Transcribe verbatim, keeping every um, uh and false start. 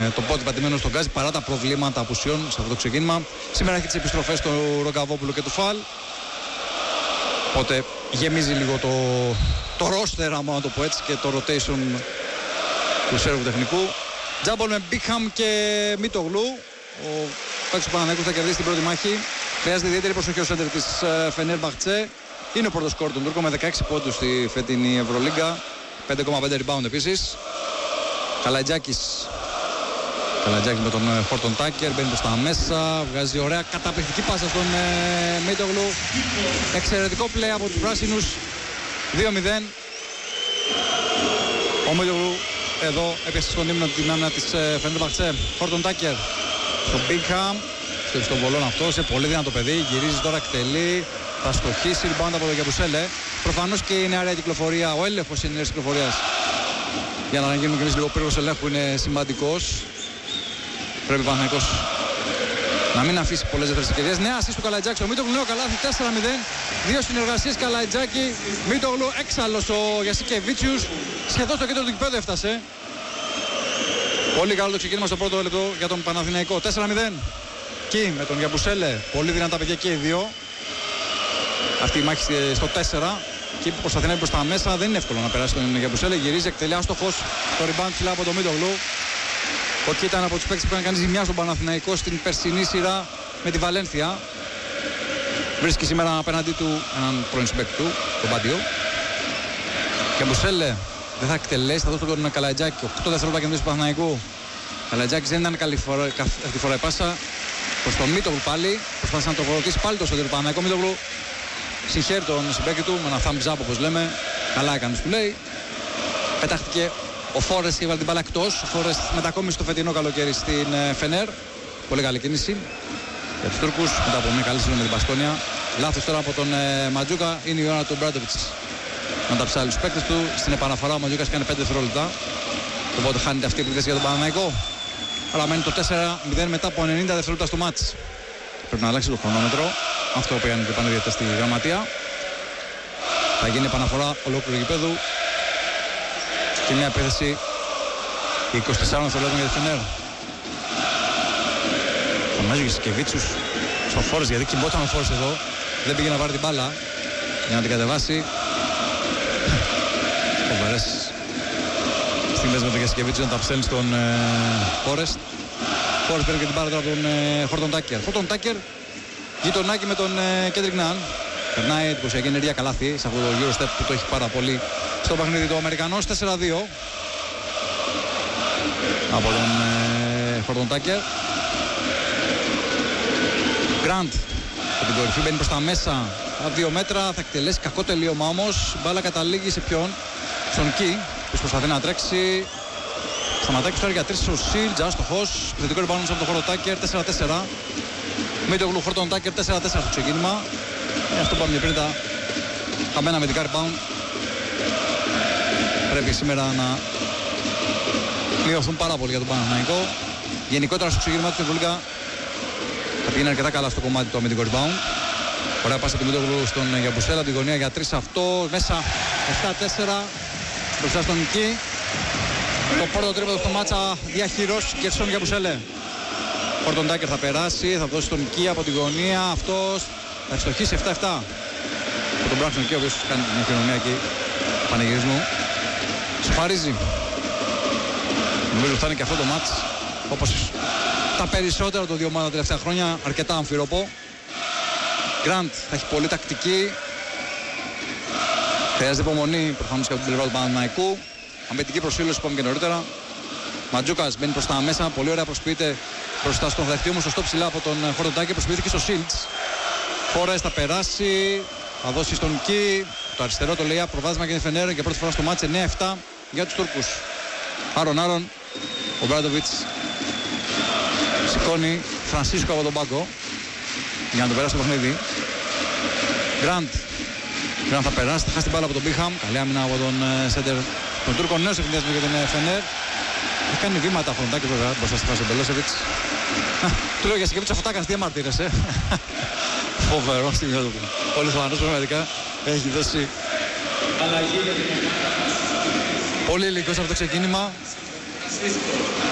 με το πόδι πατημένο στον γκάζι παρά τα προβλήματα απουσιών σε αυτό το ξεκίνημα. Σήμερα έχει τις επιστροφές του Ρογκαβόπουλου και του Φαλ. Οπότε γεμίζει λίγο το, το roster, άμα να το πω έτσι, και το rotation του Σέρβου τεχνικού. Τζάμπολ με Μπίχαμ και Μίτογλου. Ο παίκτης του Παναθηναϊκού θα κερδίσει την πρώτη μάχη. Χρειάζεται ιδιαίτερη προσοχή ο σέντερ της Φενέρμπαχτσε. Είναι ο πρώτος σκορ του Τούρκου με δεκαέξι πόντους στη φετινή Ευρωλίγκα. πέντε κόμμα πέντε rebound επίσης. Καλατζάκης. Καλατζάκης με τον Χόρτον Τάκερ. Μπαίνει προς τα μέσα. Βγάζει ωραία καταπληκτική πάσα στον ε, Μίτογλου. Εξαιρετικό play από τους πράσινους. δύο μηδέν. Ο Μίτογλου εδώ έπιασε στον ύμνο την άμυνα της ε, Φενέρμπαχτσε. Χόρτον Τάκερ. Στον Μπίγκχαμ. Στο ιστοβολόν αυτό. Σε πολύ δυνατό παιδί. Γυρίζει τώρα, εκτελεί. Θα στοχίσει rebound από τον Γιαμπουσέλε. Προφανώς και η νεαρία κυκλοφορία, ο έλεγχος της νέας κυκλοφορίας, για να γίνουμε και εμείς λίγο πύργος ελέγχου, είναι σημαντικός. Πρέπει ο Παναθηναϊκός να μην αφήσει πολλές δεύτερες ευκαιρίες. Νέα ασίστ του Καλατζάκη στο Μίτογλου, νέο καλάθι τέσσερα μηδέν. Δύο συνεργασίες Καλατζάκη, Μίτογλου, έξαλλος ο Γιασικεβίτσιους. Σχεδόν στο κέντρο του γηπέδου έφτασε. Πολύ καλό το ξεκίνημα στο πρώτο λεπτό για τον Παναθηναϊκό. τέσσερα μηδέν. Κι με τον Γιαμπουσέλε, πολύ δυνατά παιδιά και οι δύο. Αυτή η μάχη στο τέσσερα. Και προσπαθεί να είναι προς τα μέσα. Δεν είναι εύκολο να περάσει τον Γιαμπουσέλε. Γυρίζει, εκτελεί άστοχος. Το rebound ψηλά από τον Μίτογλου. Ο Κι ήταν από τους παίκτες που είχαν κάνει ζημιά στον Παναθηναϊκό στην περσινή σειρά με τη Βαλένθια. Βρίσκει σήμερα απέναντί του έναν πρώην συμπαίκτη του, τον Μπάντιο. Γιαμπουσέλε δεν θα εκτελέσει, θα δώσει τον Καλατζάκη. οκτώ δευτερόλεπτα κερδίσει του Παναθηναϊκού. Καλατζάκης δεν ήταν καλή φορά, αυτή τη φορά η πάσα. Προς τον Μίτογλου πάλι. Προσπάθησε να το προκαλέσει πάλι το στο τέλος Παναθηναϊκό. Μίτογλου συγχαίρει τον συμπαίκτη του με ένα thumbs up, όπως λέμε. Καλά έκανε, του λέει. Πετάχτηκε ο Φόρες και έβαλε την μπάλα εκτός. Ο Φόρες μετακόμισε το φετινό καλοκαίρι στην Φενέρ. Πολύ καλή κίνηση για τους Τούρκους μετά από μια καλή σύνολο με την Μπασκόνια. Λάθος τώρα από τον ε, Ματζούκα. Είναι η ώρα του Μπράντοβιτς να τα ψάλει τους παίκτες του. Στην επαναφορά ο Ματζούκας κάνει πέντε δευτερόλεπτα. Οπότε χάνεται αυτή η επίθεση για τον Παναθηναϊκό. Αλλά μένει το τέσσερα μηδέν μετά από ενενήντα δευτερόλεπτα στο μάτς. Πρέπει να αλλάξει το χρονόμετρο. Αυτό που έκανε και πάνε διαιτητές στη γραμματεία. Θα γίνει επαναφορά ολόκληρου γηπέδου. Και μια επίθεση είκοσι τέσσερα δευτερόλεπτα για τη Φενέρ. Φωνάζει ο Γιασικεβίτσιους στο Φόρες, γιατί κοιμόταν ο Φόρες εδώ. Δεν πήγε να πάρει την μπάλα για να την κατεβάσει. Φοβερές στιγμές με τον Γιασικεβίτσιους να τα ψέλνει στον Φόρες. Φόρες παίρνει και την μπάλα τώρα από τον Χόρτον Τάκερ. Χόρτον Τάκερ γειτονάκι με τον Κέντρικ Νάν. Περνάει εντυπωσιακή ενέργεια καλάθι σε αυτό το Eurostep που το έχει πάρα πολύ στο παιχνίδι του Αμερικανός. τέσσερα δύο από τον Χόρτον Τάκερ. Γκραντ από την κορυφή μπαίνει προς τα μέσα από δύο μέτρα, θα εκτελέσει κακό τελείωμα όμως. Μπάλα καταλήγει σε ποιον? Στον Κι, που προσπαθεί να τρέξει. Σταματάει και τώρα για τρεις ο Σίλτζ, άστοχος. Επιθετικό rebound από τον Χόρτον Τάκερ, τέσσερα τέσσερα. Μίτογλου, Χόρτον Τάκερ, τέσσερα τέσσερα στο ξεκίνημα. Ε, αυτό πάμε πριν τα χαμένα μυντικά rebound. Πρέπει σήμερα να μειωθούν πάρα πολύ για τον Παναθηναϊκό. Γενικότερα στο ξεκίνημα του Ευρωλίγκα θα πήγαινε αρκετά καλά στο κομμάτι του αμυντικού rebound. Ωραία πάσα του Μίτογλου στον Γιαμπουσέλα, την γωνία για τρεις αυτό. Μέσα επτά τέσσερα μπροστά στον Κι. Το πρώτο τρίποντο στο μάτσα διαχειρός Γκερσόν Γιαμπουσέλε. Χόρτον Τάκερ θα περάσει, θα δώσει τον Κι από τη γωνία. Αυτός θα ευστοχίσει επτά επτά. Από τον Μπράξον Κι, ο οποίος κάνει μια κοινωνία εκεί πανηγυρισμού. Σοφαρίζει. Νομίζω ότι θα είναι και αυτό το μάτς, όπως τα περισσότερα των δύο ομάδων τα τελευταία χρόνια, αρκετά αμφιροπό. Γκραντ θα έχει πολύ τακτική. Χρειάζεται υπομονή προφανώς και από την πλευρά του Παναθηναϊκού. Αμυντική προσήλωση, είπαμε και νωρίτερα. Ματζούκας μπαίνει προς τα μέσα, πολύ ωραία προσποιείται μπροστά στον δεχτή, όμως σωστό ψηλά από τον Χόρτον Τάκερ, προσποιήθηκε στο Σίλτς. Φόρες θα περάσει, θα δώσει στον Κι. Το αριστερό το λέει προβάδισμα και την Φενέρ για πρώτη φορά στο μάτς εννέα επτά για τους Τούρκους. Άρον Άρον, ο Μπράντοβιτς σηκώνει Φρανσίσκο από τον πάγκο για να το περάσει το παιχνίδι. Γκραντ. Γκραντ θα περάσει, θα χάσει την μπάλα από τον Μπίχαμ. Καλή άμυνα από τον σέντερ των Τούρκων. Νέος ευθυνδιασμός για την Φενέρ. Έχει κάνει βήματα χρονιτάκι βέβαια μπροστά στη φάση ο Μπελόσεβιτς. Του λέω για Γιασικεβίτσιος, αυτά κάνεις, τι αμαρτύρεσαι. Φοβερό στιγμιό του. Πολύ φανερός πραγματικά. Έχει δώσει πολύ υλικό σε αυτό το ξεκίνημα.